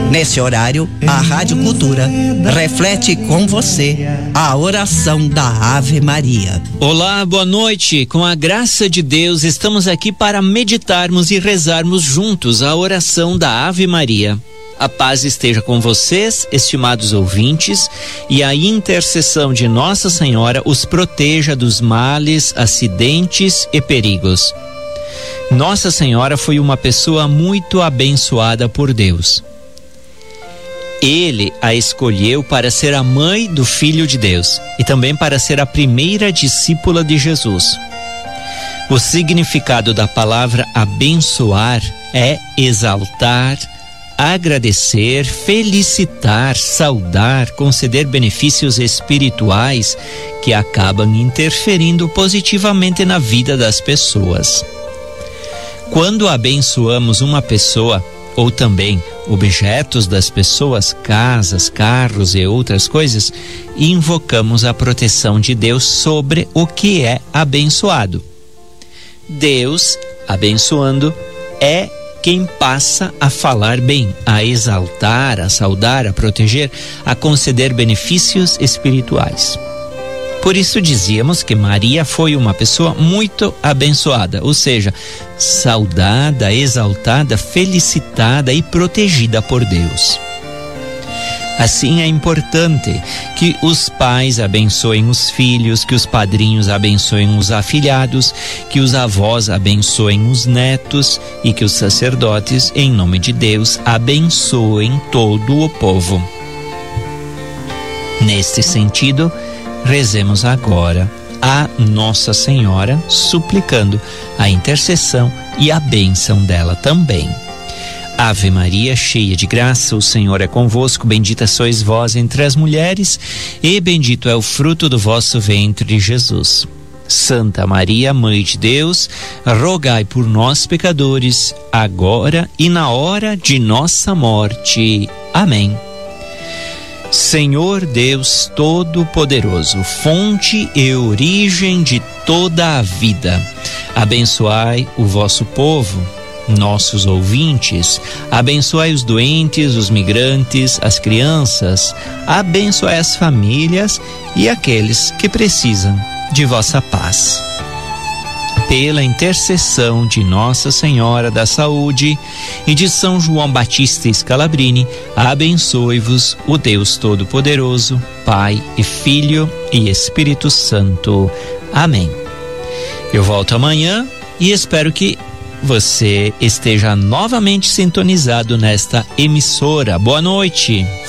Nesse horário, a Rádio Cultura reflete com você a oração da Ave Maria. Olá, boa noite. Com a graça de Deus, estamos aqui para meditarmos e rezarmos juntos a oração da Ave Maria. A paz esteja com vocês, estimados ouvintes, e a intercessão de Nossa Senhora os proteja dos males, acidentes e perigos. Nossa Senhora foi uma pessoa muito abençoada por Deus. Ele a escolheu para ser a mãe do Filho de Deus e também para ser a primeira discípula de Jesus. O significado da palavra abençoar é exaltar, agradecer, felicitar, saudar, conceder benefícios espirituais que acabam interferindo positivamente na vida das pessoas. Quando abençoamos uma pessoa, ou também objetos das pessoas, casas, carros e outras coisas, invocamos a proteção de Deus sobre o que é abençoado. Deus, abençoando, é quem passa a falar bem, a exaltar, a saudar, a proteger, a conceder benefícios espirituais. Por isso dizíamos que Maria foi uma pessoa muito abençoada, ou seja, saudada, exaltada, felicitada e protegida por Deus. Assim é importante que os pais abençoem os filhos, que os padrinhos abençoem os afilhados, que os avós abençoem os netos e que os sacerdotes, em nome de Deus, abençoem todo o povo. Neste sentido, rezemos agora a Nossa Senhora, suplicando a intercessão e a bênção dela também. Ave Maria, cheia de graça, o Senhor é convosco, bendita sois vós entre as mulheres, e bendito é o fruto do vosso ventre, Jesus. Santa Maria, Mãe de Deus, rogai por nós, pecadores, agora e na hora de nossa morte. Amém. Senhor Deus Todo-Poderoso, fonte e origem de toda a vida, abençoai o vosso povo, nossos ouvintes, abençoai os doentes, os migrantes, as crianças, abençoai as famílias e aqueles que precisam de vossa paz. Pela intercessão de Nossa Senhora da Saúde e de São João Batista Scalabrini, abençoe-vos o Deus Todo-Poderoso, Pai e Filho e Espírito Santo. Amém. Eu volto amanhã e espero que você esteja novamente sintonizado nesta emissora. Boa noite.